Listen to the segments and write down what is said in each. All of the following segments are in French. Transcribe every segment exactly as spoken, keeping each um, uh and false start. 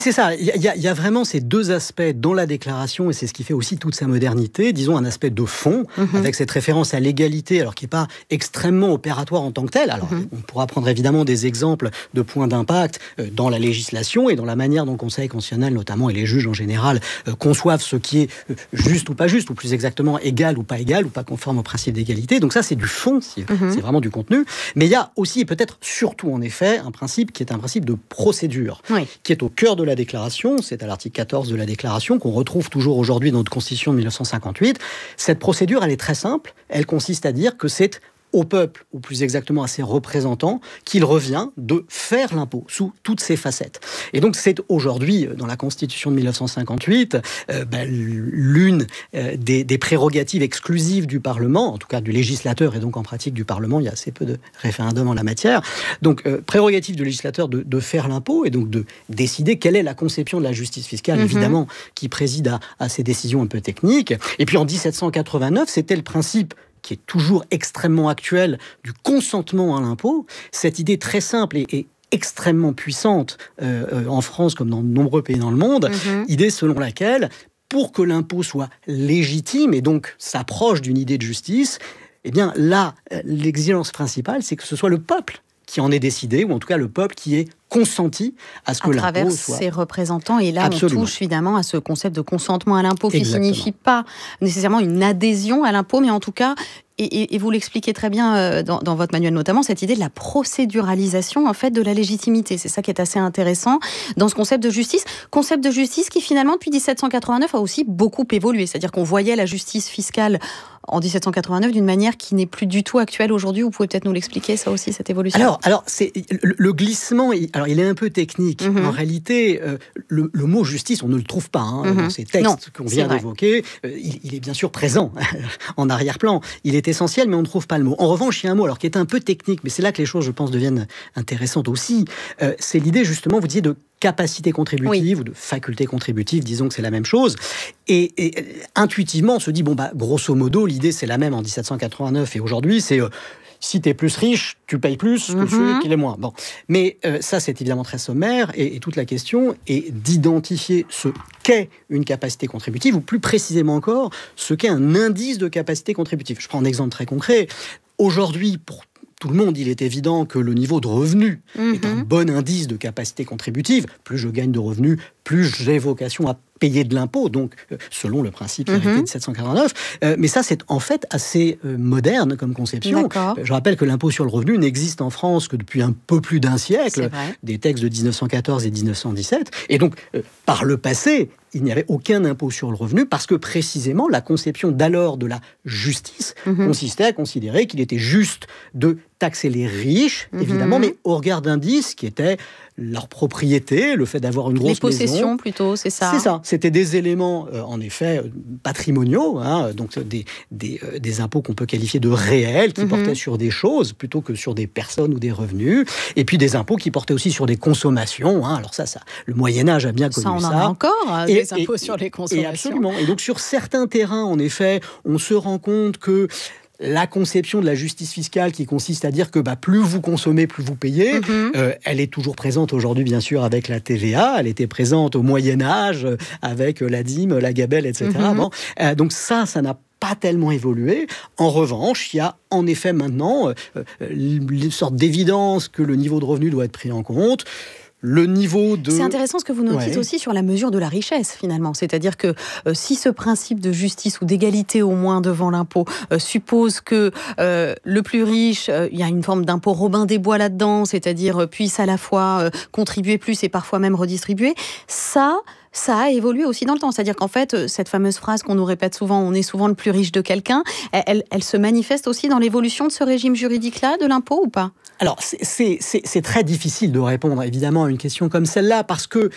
C'est ça, il y, y, y a vraiment ces deux aspects dans la déclaration, et c'est ce qui fait aussi toute sa modernité, disons un aspect de fond, mmh. avec cette référence à l'égalité, alors qui n'est pas extrêmement opératoire en tant que tel. Alors, mmh. on pourra prendre évidemment des exemples de points d'impact euh, dans la législation et dans la manière dont le Conseil constitutionnel, notamment, et les juges en général, euh, conçoivent ce qui est euh, juste ou pas juste, ou plus exactement égal ou pas égal, ou pas conforme au principe d'égalité. Donc ça, c'est du fond, c'est, mmh. c'est vraiment du contenu. Mais il y a aussi, et peut-être surtout en effet, un principe qui est un principe de procédure, oui. qui est au cœur de la déclaration, c'est à l'article quatorze de la déclaration qu'on retrouve toujours aujourd'hui dans notre Constitution de dix-neuf cent cinquante-huit. Cette procédure, elle est très simple. Elle consiste à dire que c'est au peuple, ou plus exactement à ses représentants, qu'il revient de faire l'impôt sous toutes ses facettes. Et donc c'est aujourd'hui, dans la Constitution de dix-neuf cent cinquante-huit, euh, ben, l'une euh, des, des prérogatives exclusives du Parlement, en tout cas du législateur et donc en pratique du Parlement, il y a assez peu de référendums en la matière, donc euh, prérogative du législateur de, de faire l'impôt et donc de décider quelle est la conception de la justice fiscale, mm-hmm. évidemment, qui préside à, à ces décisions un peu techniques. Et puis en dix-sept cent quatre-vingt-neuf, c'était le principe qui est toujours extrêmement actuel, du consentement à l'impôt, cette idée très simple et, et extrêmement puissante euh, euh, en France comme dans de nombreux pays dans le monde, mm-hmm. idée selon laquelle, pour que l'impôt soit légitime et donc s'approche d'une idée de justice, eh bien là, l'exigence principale, c'est que ce soit le peuple qui en est décidé, ou en tout cas le peuple qui est consenti à ce que à l'impôt soit... À travers ses représentants, et là Absolument. On touche évidemment à ce concept de consentement à l'impôt qui ne signifie pas nécessairement une adhésion à l'impôt, mais en tout cas, et, et, et vous l'expliquez très bien euh, dans, dans votre manuel notamment, cette idée de la procéduralisation en fait de la légitimité. C'est ça qui est assez intéressant dans ce concept de justice. Concept de justice qui finalement depuis dix-sept cent quatre-vingt-neuf a aussi beaucoup évolué. C'est-à-dire qu'on voyait la justice fiscale en dix-sept cent quatre-vingt-neuf d'une manière qui n'est plus du tout actuelle aujourd'hui. Vous pouvez peut-être nous l'expliquer, ça aussi, cette évolution. Alors, alors c'est, le, le glissement, il, alors il est un peu technique. Mm-hmm. En réalité, euh, le, le mot justice, on ne le trouve pas hein, mm-hmm. dans ces textes non, qu'on vient d'évoquer. Euh, il, il est bien sûr présent en arrière-plan. Il est essentiel, mais on ne trouve pas le mot. En revanche, il y a un mot alors, qui est un peu technique, mais c'est là que les choses, je pense, deviennent intéressantes aussi. Euh, c'est l'idée, justement, vous disiez, de capacité contributive oui. ou de faculté contributive, disons que c'est la même chose. Et, et intuitivement, on se dit, bon, bah, grosso modo, l'idée, c'est la même en dix-sept cent quatre-vingt-neuf et aujourd'hui, c'est... Euh, si tu es plus riche, tu payes plus que mm-hmm. celui qui l'est moins. Bon. Mais euh, ça, c'est évidemment très sommaire, et, et toute la question est d'identifier ce qu'est une capacité contributive, ou plus précisément encore, ce qu'est un indice de capacité contributive. Je prends un exemple très concret. Aujourd'hui, pour tout le monde, il est évident que le niveau de revenu mm-hmm. est un bon indice de capacité contributive. Plus je gagne de revenus, plus j'ai vocation à payer de l'impôt, donc euh, selon le principe mm-hmm. hérité de sept cent quarante-neuf. Euh, mais ça, c'est en fait assez euh, moderne comme conception. Euh, je rappelle que l'impôt sur le revenu n'existe en France que depuis un peu plus d'un siècle, des textes de dix-neuf cent quatorze et dix-neuf cent dix-sept. Et donc, euh, par le passé, il n'y avait aucun impôt sur le revenu parce que précisément la conception d'alors de la justice mm-hmm. consistait à considérer qu'il était juste de taxer les riches, mm-hmm. évidemment, mais au regard d'indices qui étaient leur propriété, le fait d'avoir une grosse maison. Les possessions maison. Plutôt, c'est ça. C'est ça. C'était des éléments, euh, en effet, euh, patrimoniaux, hein, donc des, des, euh, des impôts qu'on peut qualifier de réels, qui mm-hmm. portaient sur des choses plutôt que sur des personnes ou des revenus, et puis des impôts qui portaient aussi sur des consommations. Hein. Alors ça, ça, le Moyen-Âge a bien connu ça. Ça, on en a encore, et, des impôts et, sur les consommations. Et absolument. Et donc, sur certains terrains, en effet, on se rend compte que la conception de la justice fiscale qui consiste à dire que bah, plus vous consommez, plus vous payez, mm-hmm. euh, elle est toujours présente aujourd'hui, bien sûr, avec la T V A. Elle était présente au Moyen-Âge avec la dîme, la gabelle, et cetera. Mm-hmm. Bon, euh, donc ça, ça n'a pas tellement évolué. En revanche, il y a en effet maintenant euh, une sorte d'évidence que le niveau de revenu doit être pris en compte. Le niveau de... C'est intéressant ce que vous nous dites ouais. aussi sur la mesure de la richesse, finalement. C'est-à-dire que euh, si ce principe de justice ou d'égalité au moins devant l'impôt euh, suppose que euh, le plus riche, il euh, y a une forme d'impôt Robin des Bois là-dedans, c'est-à-dire euh, puisse à la fois euh, contribuer plus et parfois même redistribuer, ça... ça a évolué aussi dans le temps. C'est-à-dire qu'en fait, cette fameuse phrase qu'on nous répète souvent, on est souvent le plus riche de quelqu'un, elle, elle se manifeste aussi dans l'évolution de ce régime juridique-là, de l'impôt ou pas ? Alors, c'est, c'est, c'est, c'est très difficile de répondre, évidemment, à une question comme celle-là, parce que,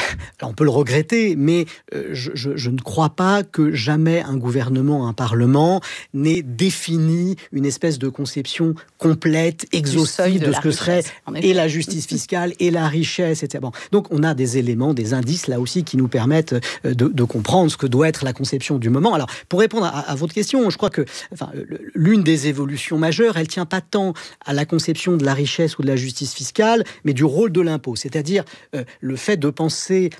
on peut le regretter, mais euh, je, je, je ne crois pas que jamais un gouvernement, un parlement n'ait défini une espèce de conception complète, exhaustive de, de ce que richesse, serait et la justice fiscale et la richesse, et cetera. Bon, donc, on a des éléments, des indices, là aussi, qui nous permettent de, de comprendre ce que doit être la conception du moment. Alors, pour répondre à, à votre question, je crois que enfin, l'une des évolutions majeures, elle ne tient pas tant à la conception de la richesse ou de la justice fiscale, mais du rôle de l'impôt. C'est-à-dire euh, le fait de penser c'est